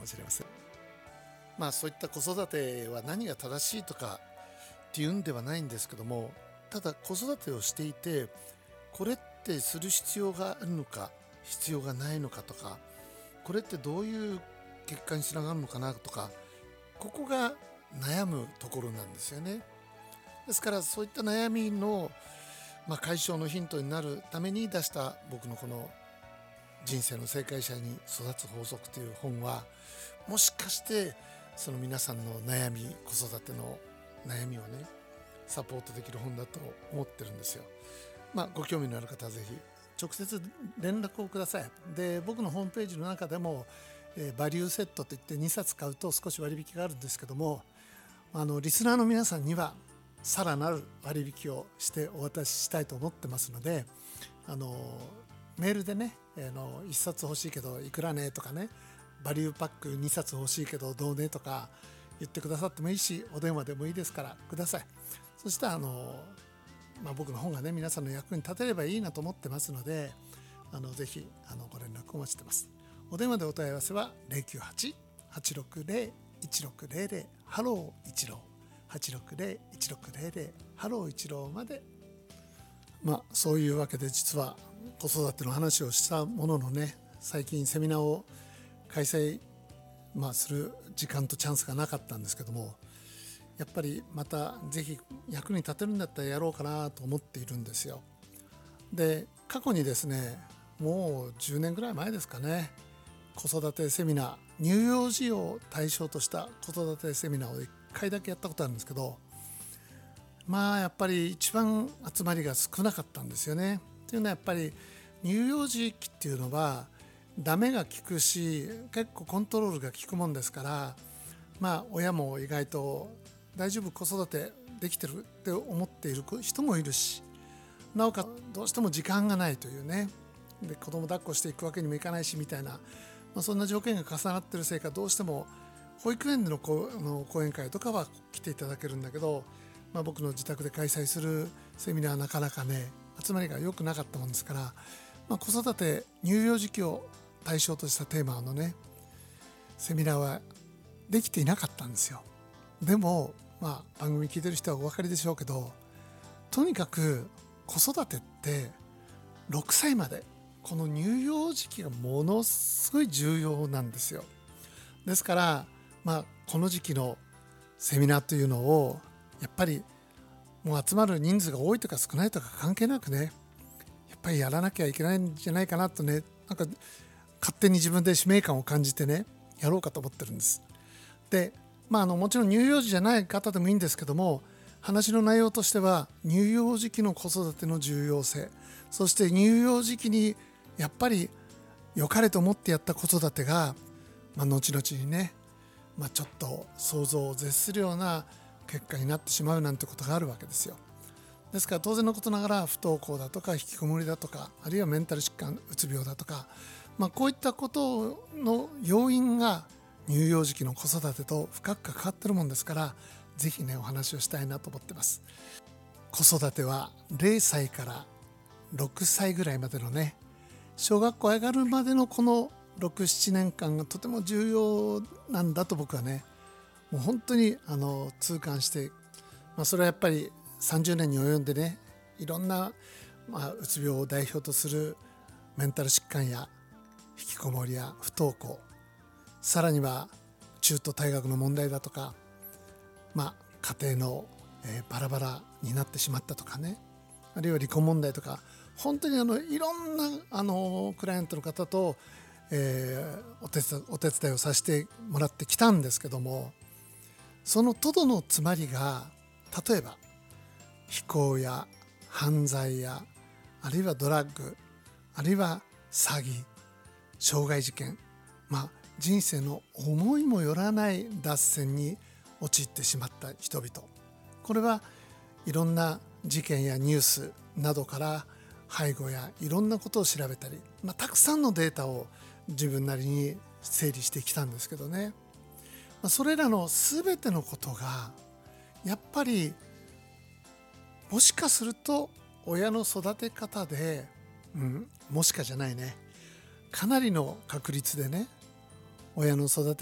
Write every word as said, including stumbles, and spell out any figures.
もしれません。まあそういった子育ては何が正しいとかっていうんではないんですけども、ただ子育てをしていてこれってする必要があるのか必要がないのかとか、これってどういう結果につながるのかなとか、ここが悩むところなんですよね。ですからそういった悩みの、まあ、解消のヒントになるために出した僕のこの人生の正解者に育つ法則という本は、もしかしてその皆さんの悩み、子育ての悩みをねサポートできる本だと思ってるんですよ。まあご興味のある方はぜひ直接連絡をください。で僕のホームページの中でも、えーバリューセットといってにさつ買うと少し割引があるんですけども、あのリスナーの皆さんにはさらなる割引をしてお渡ししたいと思ってますので、あのメールでね、あのいっさつ欲しいけどいくらねとかね、バリューパックにさつ欲しいけどどうねとか言ってくださってもいいし、お電話でもいいですからください。そしたらあの、まあ、僕の本がね皆さんの役に立てればいいなと思ってますので、あのぜひあのご連絡お待ちしてます。お電話でお問い合わせは ゼロきゅうはち はちろくゼロ いちろくゼロゼロ ハロー一郎 はちろくゼロ いちろくゼロゼロ ハロー一郎まで。まあそういうわけで、実は子育ての話をしたもののね、最近セミナーを開催、まあ、する時間とチャンスがなかったんですけども、やっぱりまたぜひ役に立てるんだったらやろうかなと思っているんですよ。で過去にですね、もうじゅうねんぐらい前ですかね、子育てセミナー、乳幼児を対象とした子育てセミナーをいっかいだけやったことあるんですけど、まあやっぱり一番集まりが少なかったんですよね。というのはやっぱり乳幼児期っていうのはダメが効くし、結構コントロールが効くもんですから、まあ親も意外と大丈夫、子育てできてるって思っている人もいるし、なおかつどうしても時間がないというね、で子供抱っこしていくわけにもいかないしみたいな、まあ、そんな条件が重なっているせいか、どうしても保育園での講の講演会とかは来ていただけるんだけど、まあ、僕の自宅で開催するセミナーはなかなかね集まりが良くなかったもんですから、まあ、子育て乳幼児期を対象としたテーマのねセミナーはできていなかったんですよ。でも、まあ、番組聞いてる人はお分かりでしょうけど、とにかく子育てってろくさいまで、この乳幼児期がものすごい重要なんですよ。ですから、まあ、この時期のセミナーというのをやっぱりもう集まる人数が多いとか少ないとか関係なくね、やっぱりやらなきゃいけないんじゃないかなとね、なんか勝手に自分で使命感を感じてねやろうかと思ってるんです。で、まあ、あのもちろん乳幼児じゃない方でもいいんですけども、話の内容としては乳幼児期の子育ての重要性、そして乳幼児期にやっぱり良かれと思ってやった子育てが、まあ、後々にね、まあ、ちょっと想像を絶するような結果になってしまうなんてことがあるわけですよ。ですから当然のことながら不登校だとか引きこもりだとか、あるいはメンタル疾患、うつ病だとか、まあ、こういったことの要因が乳幼児期の子育てと深く関わってるもんですから、ぜひねお話をしたいなと思ってます。子育てはゼロさいからろくさいぐらいまでのね、小学校上がるまでのこのろく、ななねんかんがとても重要なんだと僕はね、もう本当にあの痛感して、まあ、それはやっぱりさんじゅうねんに及んでね、いろんな、まあ、うつ病を代表とするメンタル疾患や引きこもりや不登校、さらには中途退学の問題だとか、まあ、家庭の、えー、バラバラになってしまったとかね、あるいは離婚問題とか、本当にあのいろんなあのクライアントの方と、えー、お手伝い、お手伝いをさせてもらってきたんですけども、そのとどのつまりが、例えば非行や犯罪や、あるいはドラッグ、あるいは詐欺、傷害事件、まあ人生の思いもよらない脱線に陥ってしまった人々、これはいろんな事件やニュースなどから背後やいろんなことを調べたり、まあ、たくさんのデータを自分なりに整理してきたんですけどね、まあ、それらの全てのことがやっぱりもしかすると親の育て方で、うん、もしかじゃないね、かなりの確率でね、親の育て